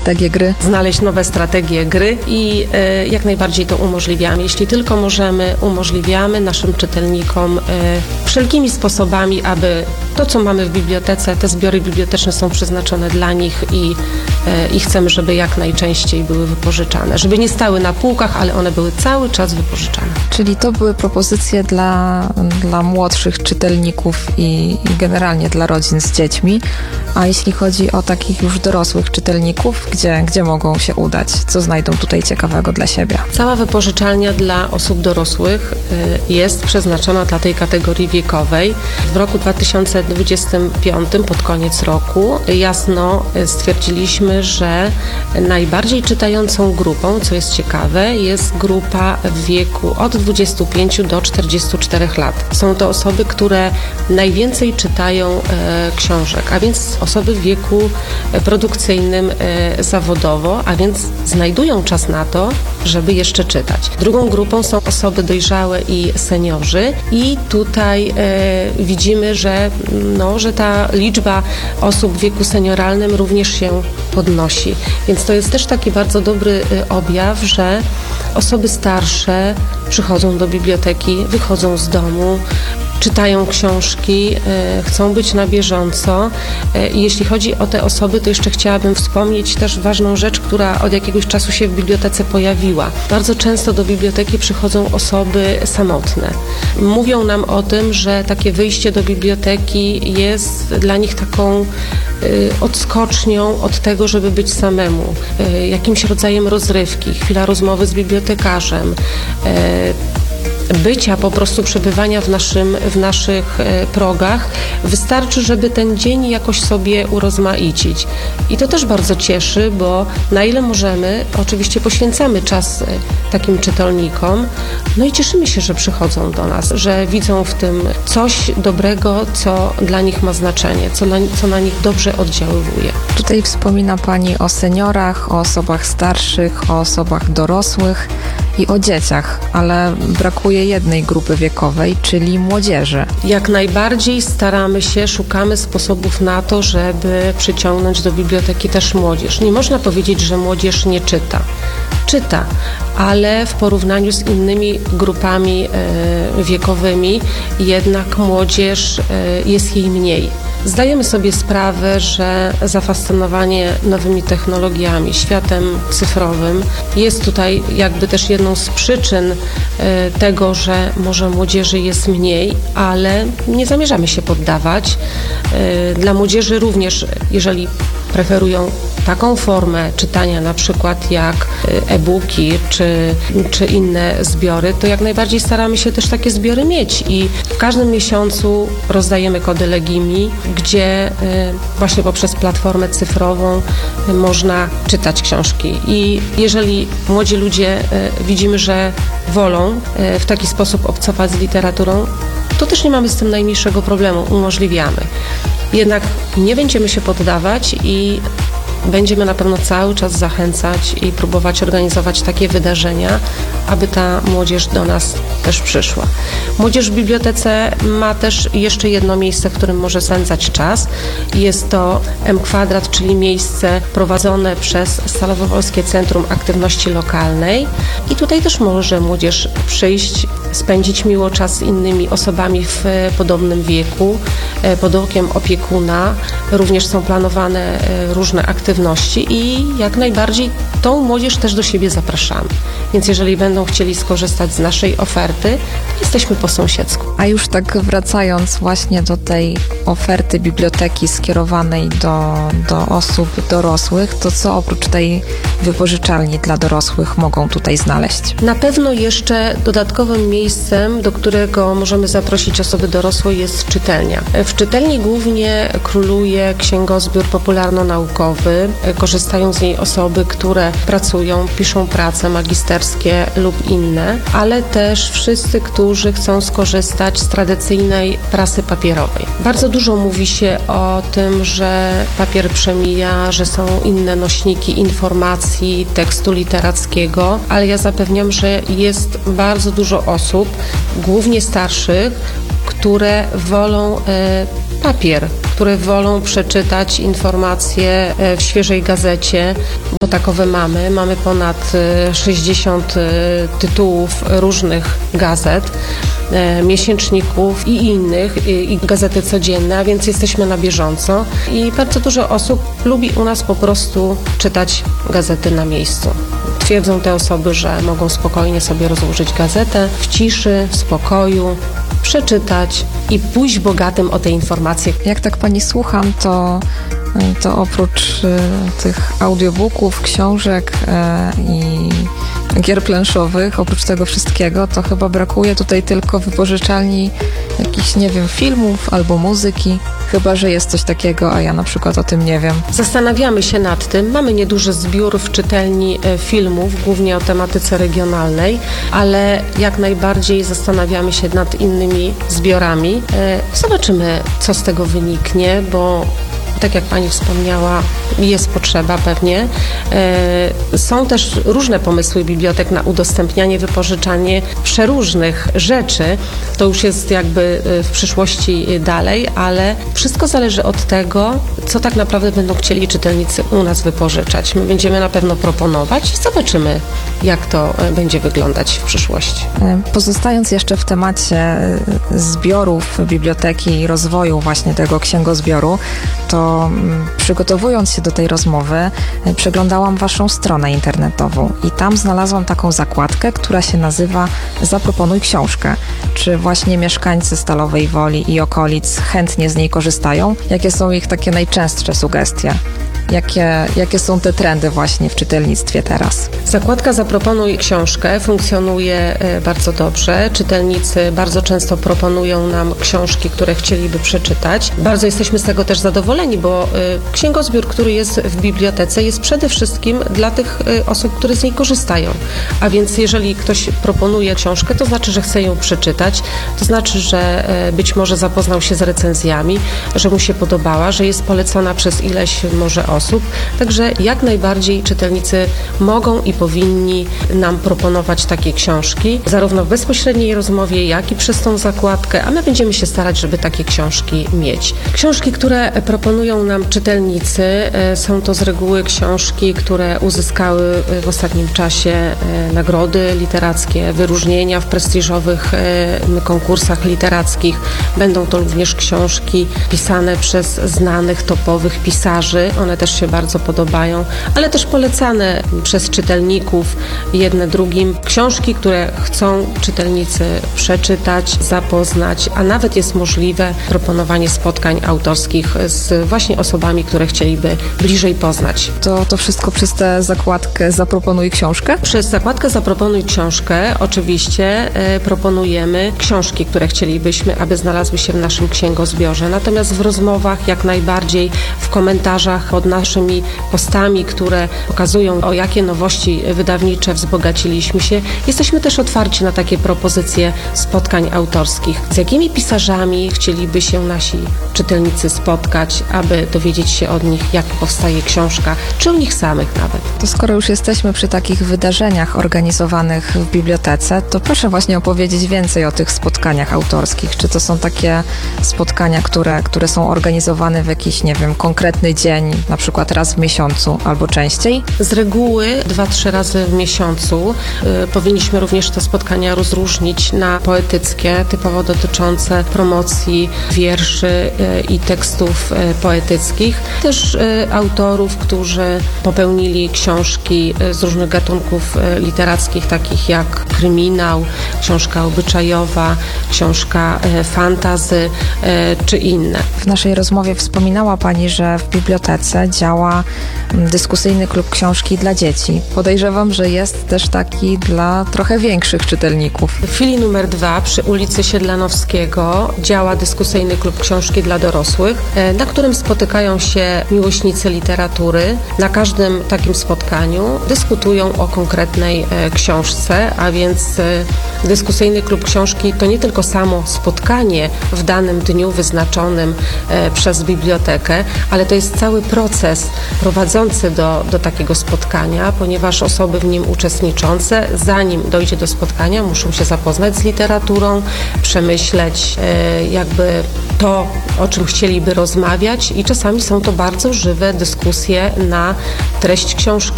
strategie gry. Znaleźć nowe strategie gry i jak najbardziej to umożliwiamy. Jeśli tylko możemy, umożliwiamy naszym czytelnikom wszelkimi sposobami, aby to, co mamy w bibliotece, te zbiory biblioteczne są przeznaczone dla nich i chcemy, żeby jak najczęściej były wypożyczane. Żeby nie stały na półkach, ale one były cały czas wypożyczane. Czyli to były propozycje dla młodszych czytelników i generalnie dla rodzin z dziećmi. A jeśli chodzi o takich już dorosłych czytelników, gdzie mogą się udać? Co znajdą tutaj ciekawego dla siebie? Cała wypożyczalnia dla osób dorosłych jest przeznaczona dla tej kategorii wiekowej. W roku 2025, pod koniec roku, jasno stwierdziliśmy, że najbardziej czytającą grupą, co jest ciekawe, jest grupa w wieku od 25 do 44 lat. Są to osoby, które najwięcej czytają książek, a więc osoby w wieku produkcyjnym zawodowo, a więc znajdują czas na to, żeby jeszcze czytać. Drugą grupą są osoby dojrzałe i seniorzy i tutaj widzimy, że ta liczba osób w wieku senioralnym również się podnosi. Więc to jest też taki bardzo dobry objaw, że osoby starsze przychodzą do biblioteki, wychodzą z domu, czytają książki, chcą być na bieżąco. I jeśli chodzi o te osoby, to jeszcze chciałabym wspomnieć też ważną rzecz, która od jakiegoś czasu się w bibliotece pojawiła. Bardzo często do biblioteki przychodzą osoby samotne. Mówią nam o tym, że takie wyjście do biblioteki jest dla nich taką odskocznią od tego, żeby być samemu, jakimś rodzajem rozrywki, chwila rozmowy z bibliotekarzem, bycia, po prostu przebywania w naszych progach, wystarczy, żeby ten dzień jakoś sobie urozmaicić. I to też bardzo cieszy, bo na ile możemy, oczywiście poświęcamy czas takim czytelnikom, no i cieszymy się, że przychodzą do nas, że widzą w tym coś dobrego, co dla nich ma znaczenie, co na nich dobrze oddziaływuje. Tutaj wspomina Pani o seniorach, o osobach starszych, o osobach dorosłych i o dzieciach, ale brakuje jednej grupy wiekowej, czyli młodzieży. Jak najbardziej staramy się, szukamy sposobów na to, żeby przyciągnąć do biblioteki też młodzież. Nie można powiedzieć, że młodzież nie czyta. Czyta, ale w porównaniu z innymi grupami wiekowymi jednak młodzież jest jej mniej. Zdajemy sobie sprawę, że zafascynowanie nowymi technologiami, światem cyfrowym jest tutaj jakby też jedną z przyczyn tego, że może młodzieży jest mniej, ale nie zamierzamy się poddawać. Dla młodzieży również, jeżeli preferują taką formę czytania, na przykład jak e-booki czy inne zbiory, to jak najbardziej staramy się też takie zbiory mieć i w każdym miesiącu rozdajemy kody Legimi, gdzie właśnie poprzez platformę cyfrową można czytać książki. I jeżeli młodzi ludzie widzimy, że wolą w taki sposób obcować z literaturą, to też nie mamy z tym najmniejszego problemu, umożliwiamy. Jednak nie będziemy się poddawać i będziemy na pewno cały czas zachęcać i próbować organizować takie wydarzenia, aby ta młodzież do nas też przyszła. Młodzież w bibliotece ma też jeszcze jedno miejsce, w którym może spędzać czas. Jest to M-Kwadrat, czyli miejsce prowadzone przez Stalowo-Wolskie Centrum Aktywności Lokalnej. I tutaj też może młodzież przyjść, spędzić miło czas z innymi osobami w podobnym wieku, pod okiem opiekuna. Również są planowane różne aktywności i jak najbardziej tą młodzież też do siebie zapraszamy. Więc jeżeli będą chcieli skorzystać z naszej oferty, to jesteśmy po sąsiedzku. A już tak wracając właśnie do tej oferty biblioteki skierowanej do osób dorosłych, to co oprócz tej wypożyczalni dla dorosłych mogą tutaj znaleźć? Na pewno jeszcze dodatkowym miejscem, do którego możemy zaprosić osoby dorosłe, jest czytelnia. W czytelni głównie króluje księgozbiór popularno-naukowy. Korzystają z niej osoby, które pracują, piszą prace magisterskie lub inne, ale też wszyscy, którzy chcą skorzystać z tradycyjnej prasy papierowej. Bardzo dużo mówi się o tym, że papier przemija, że są inne nośniki informacji, tekstu literackiego, ale ja zapewniam, że jest bardzo dużo osób, głównie starszych, które wolą papier, które wolą przeczytać informacje w świeżej gazecie, bo takowe mamy. Mamy ponad 60 tytułów różnych gazet, miesięczników i innych, i gazety codzienne, a więc jesteśmy na bieżąco i bardzo dużo osób lubi u nas po prostu czytać gazety na miejscu. Twierdzą te osoby, że mogą spokojnie sobie rozłożyć gazetę w ciszy, w spokoju, przeczytać i pójść bogatym o te informacje. Jak tak pani słucham, to oprócz tych audiobooków, książek i gier planszowych, oprócz tego wszystkiego, to chyba brakuje tutaj tylko wypożyczalni jakichś, nie wiem, filmów albo muzyki. Chyba że jest coś takiego, a ja na przykład o tym nie wiem. Zastanawiamy się nad tym. Mamy nieduży zbiór w czytelni filmów, głównie o tematyce regionalnej, ale jak najbardziej zastanawiamy się nad innymi zbiorami. Zobaczymy, co z tego wyniknie, bo tak jak pani wspomniała, jest potrzeba pewnie. Są też różne pomysły bibliotek na udostępnianie, wypożyczanie przeróżnych rzeczy. To już jest jakby w przyszłości dalej, ale wszystko zależy od tego, co tak naprawdę będą chcieli czytelnicy u nas wypożyczać. My będziemy na pewno proponować i zobaczymy, jak to będzie wyglądać w przyszłości. Pozostając jeszcze w temacie zbiorów biblioteki i rozwoju właśnie tego księgozbioru, to przygotowując się do tej rozmowy, przeglądałam waszą stronę internetową i tam znalazłam taką zakładkę, która się nazywa Zaproponuj książkę. Czy właśnie mieszkańcy Stalowej Woli i okolic chętnie z niej korzystają? Jakie są ich takie najczęstsze sugestie? Jakie są te trendy właśnie w czytelnictwie teraz? Zakładka Zaproponuj książkę funkcjonuje bardzo dobrze. Czytelnicy bardzo często proponują nam książki, które chcieliby przeczytać. Bardzo jesteśmy z tego też zadowoleni, bo księgozbiór, który jest w bibliotece, jest przede wszystkim dla tych osób, które z niej korzystają. A więc jeżeli ktoś proponuje książkę, to znaczy, że chce ją przeczytać, to znaczy, że być może zapoznał się z recenzjami, że mu się podobała, że jest polecana przez ileś może osób. Także jak najbardziej czytelnicy mogą i powinni nam proponować takie książki, zarówno w bezpośredniej rozmowie, jak i przez tą zakładkę, a my będziemy się starać, żeby takie książki mieć. Książki, które proponują nam czytelnicy, są to z reguły książki, które uzyskały w ostatnim czasie nagrody literackie, wyróżnienia w prestiżowych konkursach literackich. Będą to również książki pisane przez znanych, topowych pisarzy. One też się bardzo podobają, ale też polecane przez czytelników jedne drugim. Książki, które chcą czytelnicy przeczytać, zapoznać, a nawet jest możliwe proponowanie spotkań autorskich z właśnie osobami, które chcieliby bliżej poznać. To wszystko przez tę zakładkę Zaproponuj książkę? Przez zakładkę Zaproponuj książkę oczywiście proponujemy książki, które chcielibyśmy, aby znalazły się w naszym księgozbiorze. Natomiast w rozmowach jak najbardziej, w komentarzach pod naszymi postami, które pokazują, o jakie nowości wydawnicze wzbogaciliśmy się, jesteśmy też otwarci na takie propozycje spotkań autorskich. Z jakimi pisarzami chcieliby się nasi czytelnicy spotkać, aby dowiedzieć się od nich, jak powstaje książka, czy o nich samych nawet. To skoro już jesteśmy przy takich wydarzeniach organizowanych w bibliotece, to proszę właśnie opowiedzieć więcej o tych spotkaniach autorskich. Czy to są takie spotkania, które są organizowane w jakiś, nie wiem, konkretny dzień, na przykład raz w miesiącu albo częściej? Z reguły 2-3 razy w miesiącu. Powinniśmy również te spotkania rozróżnić na poetyckie, typowo dotyczące promocji wierszy i tekstów poetyckich. Też autorów, którzy popełnili książki z różnych gatunków literackich, takich jak kryminał, książka obyczajowa, książka fantasy czy inne. W naszej rozmowie wspominała pani, że w bibliotece działa dyskusyjny klub książki dla dzieci. Podejrzewam, że jest też taki dla trochę większych czytelników. W chwili numer 2 przy ulicy Siedlanowskiego działa dyskusyjny klub książki dla dorosłych, na którym spotykają się miłośnicy literatury. Na każdym takim spotkaniu dyskutują o konkretnej książce, a więc dyskusyjny klub książki to nie tylko samo spotkanie w danym dniu wyznaczonym przez bibliotekę, ale to jest cały proces proces prowadzący do takiego spotkania, ponieważ osoby w nim uczestniczące, zanim dojdzie do spotkania, muszą się zapoznać z literaturą, przemyśleć jakby to, o czym chcieliby rozmawiać i czasami są to bardzo żywe dyskusje na treść książki.